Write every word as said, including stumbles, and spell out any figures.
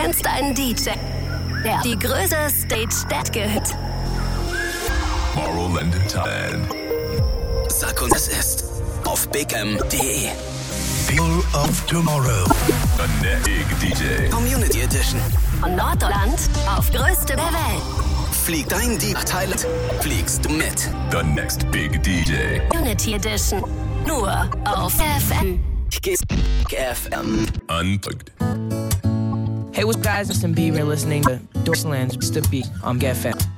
kennst einen D J, der die größte Stage der gehört. Tomorrowland Time. Sag uns, es ist auf big m punkt de. Feel of Tomorrow. The next Big D J. Community Edition. Von Norddeutschland auf größte der Welt. Fliegt ein D J nach Thailand, fliegst du mit. The next Big D J. Community Edition. Nur auf F M. F M. Unplugged. Hey, what's guys? It's M B. We're listening to Dorsland's Mister B on G F M.